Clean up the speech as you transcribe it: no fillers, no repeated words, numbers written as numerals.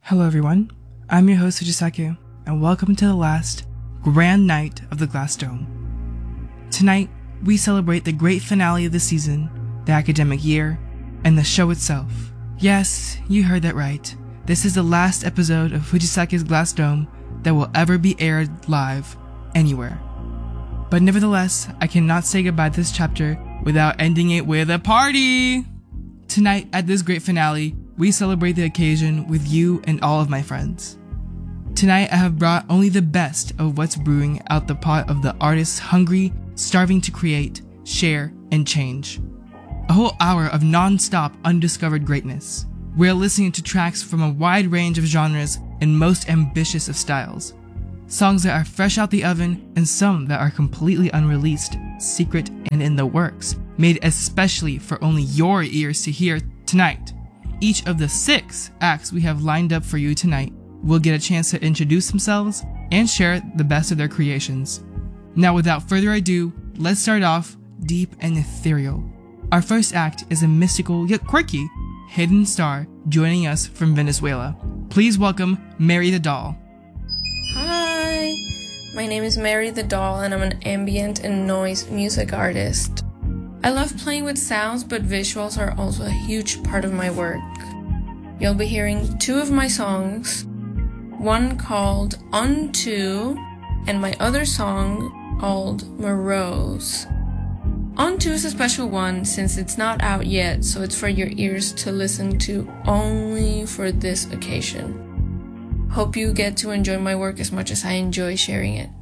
Hello everyone, I'm your host Fujisaki, and welcome to the last grand night of the Glass Dome. Tonight, we celebrate the great finale of the season, the academic year, and the show itself. Yes, you heard that right. This is the last episode of Fujisaki's Glass Dome that will ever be aired live anywhere. But nevertheless, I cannot say goodbye to this chapter without ending it with a party! Tonight, at this great finale, we celebrate the occasion with you and all of my friends. Tonight, I have brought only the best of what's brewing out the pot of the artists hungry, starving to create, share, and change. A whole hour of non-stop undiscovered greatness. We're listening to tracks from a wide range of genres and most ambitious of styles. Songs that are fresh out the oven and some that are completely unreleased, secret, and in the works, made especially for only your ears to hear tonight. Each of the 6 acts we have lined up for you tonight will get a chance to introduce themselves and share the best of their creations. Now without further ado, let's start off deep and ethereal. Our first act is a mystical yet quirky hidden star joining us from Venezuela. Please welcome Mary the Doll. Hi, my name is Mary the Doll and I'm an ambient and noise music artist. I love playing with sounds, but visuals are also a huge part of my work. You'll be hearing 2 of my songs, one called Unto and my other song called Morose. Unto is a special one since it's not out yet, so it's for your ears to listen to only for this occasion. Hope you get to enjoy my work as much as I enjoy sharing it.